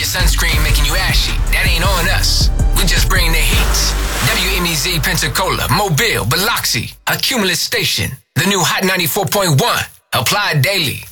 Your sunscreen making you ashy. That ain't on us. We just bring the heat. WMEZ Pensacola, Mobile, Biloxi, a Cumulus station. The new Hot 94.1. Applied daily.